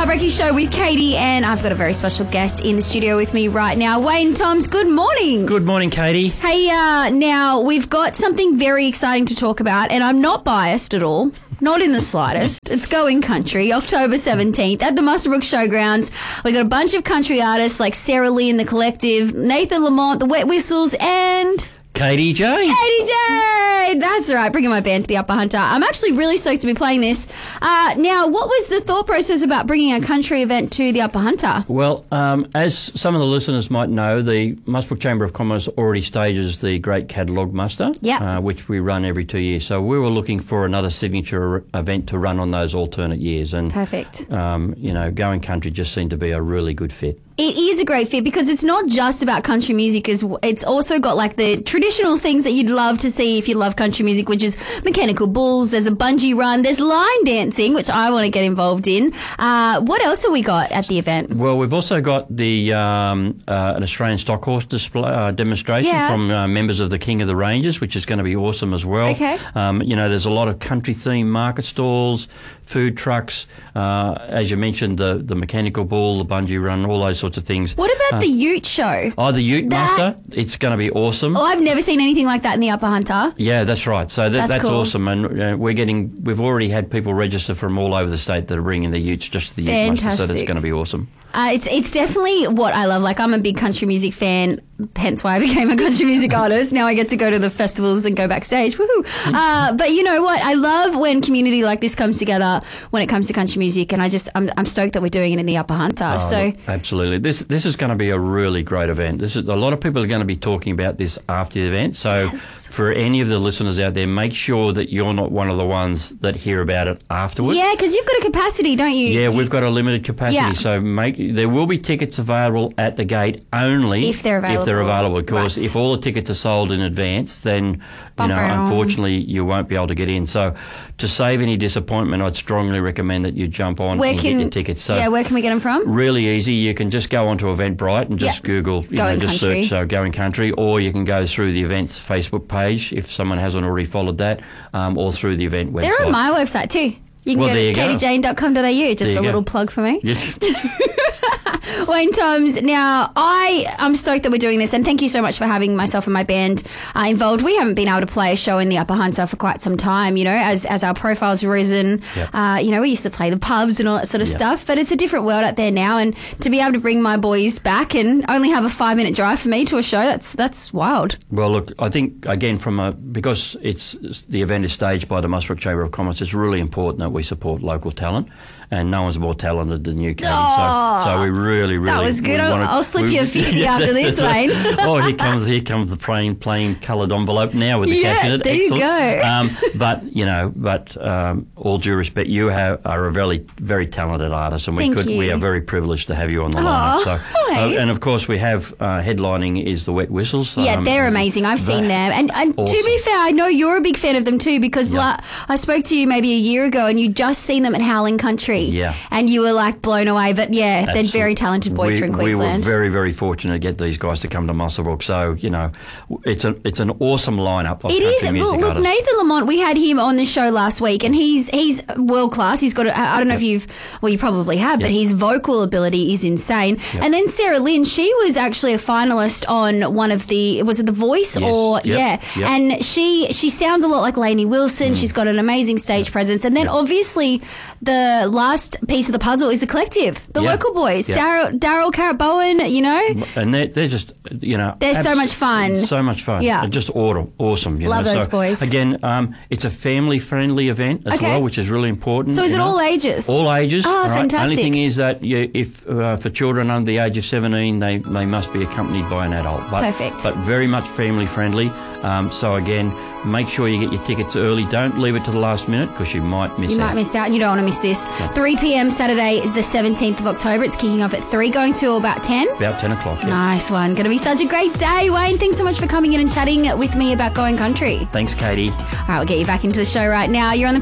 Brecky Show with Katie, and I've got a very special guest in the studio with me right now. Wayne Toms, good morning. Good morning, Katie. Hey, now we've got something very exciting to talk about, and I'm not biased at all. Not in the slightest. It's Going Country, October 17th at the Muswellbrook Showgrounds. We got a bunch of country artists like Sarah Lee and the Collective, Nathan Lamont, the Wet Whistles, and Katie J. Katie J! That's right, bringing my band to the Upper Hunter. I'm actually really stoked to be playing this. Now, what was the thought process about bringing a country event to the Upper Hunter? Well, as some of the listeners might know, the Muswellbrook Chamber of Commerce already stages the Great Catalogue Muster, which we run every 2 years. So we were looking for another signature event to run on those alternate years. And perfect. Going Country just seemed to be a really good fit. It is a great fit because it's not just about country music. It's also got like the traditional things that you'd love to see if you love country music, which is mechanical bulls, there's a bungee run, there's line dancing, which I want to get involved in. What else have we got at the event? Well, we've also got the an Australian stock horse display, demonstration from members of the King of the Ranges, which is going to be awesome as well. Okay. There's a lot of country-themed market stalls, food trucks, as you mentioned, the mechanical bull, the bungee run, all those sorts of things. What about the Ute show? Oh, the Ute Muster. It's going to be awesome. Oh, I've never seen anything like that in the Upper Hunter. Yeah, that's right. So that's cool. awesome. And we've already had people register from all over the state that are bringing the Utes just to the Ute Muster. So that's going to be awesome. It's definitely what I love. Like, I'm a big country music fan, hence why I became a country music artist. Now I get to go to the festivals and go backstage. Woohoo! But you know what? I love when community like this comes together when it comes to country music, and I'm stoked that we're doing it in the Upper Hunter. Absolutely. This is going to be a really great event. A lot of people are going to be talking about this after the event. So for any of the listeners out there, make sure that you're not one of the ones that hear about it afterwards. Yeah, because you've got a capacity, don't you? Yeah, we've got a limited capacity. Yeah. So there will be tickets available at the gate only if they're available. Because if all the tickets are sold in advance, then unfortunately you won't be able to get in. So to save any disappointment, I'd strongly recommend that you jump on and get your tickets. So where can we get them from? Really easy. You can just go onto Eventbrite and just Google, search Going Country, or you can go through the event's Facebook page if someone hasn't already followed that, or through the event website. They're on my website too. You can go to katiejane.com.au. Just a little plug for me. Yes. Wayne Toms, now I'm stoked that we're doing this, and thank you so much for having myself and my band involved. We haven't been able to play a show in the Upper Hunter for quite some time, as our profile's risen. Yep. We used to play the pubs and all that sort of stuff, but it's a different world out there now, and to be able to bring my boys back and only have a 5-minute drive for me to a show, that's wild. Well, look, I think, again, because the event is staged by the Muswellbrook Chamber of Commerce, it's really important that we support local talent. And no one's more talented than you, Katie. So we really that was good. I'll slip you a 50 after this, Wayne. Here comes the plain coloured envelope now with the cash in it. There Excellent. You go. But all due respect, you are a very, very talented artist, and we are very privileged to have you on the line. So, and of course, we have headlining is the Wet Whistles. Yeah, they're amazing. I've seen them, and awesome. To be fair, I know you're a big fan of them too, because I spoke to you maybe a year ago, and you just seen them at Howling Country. Yeah. And you were like blown away. But they're very talented boys from Queensland. We were very, very fortunate to get these guys to come to Muswellbrook. So, it's an awesome lineup of country music artists. Look, Nathan Lamont, we had him on the show last week, and he's world class. He's got, I don't know if you probably have, but his vocal ability is insane. Yep. And then Sarah Lynn, she was actually a finalist on one of was it The Voice? Yes. Yep. And she sounds a lot like Lainey Wilson. She's got an amazing stage presence. And then obviously the last piece of the puzzle is the Collective, the local boys, Daryl Carrot Bowen, and they're just they're so much fun, and just awesome. Love those boys. Again, it's a family friendly event as well, which is really important. So is it all ages? All ages. Oh, right? fantastic. Only thing is that if for children under the age of 17, they must be accompanied by an adult. Perfect. But very much family friendly. So again, make sure you get your tickets early. Don't leave it to the last minute because you might miss out. You might miss out, and you don't want to miss this. 3 p.m. Saturday, the 17th of October. It's kicking off at 3, going to about 10. About 10 o'clock, yeah. Nice one. Going to be such a great day. Wayne, thanks so much for coming in and chatting with me about Going Country. Thanks, Katie. All right, we'll get you back into the show right now. You're on the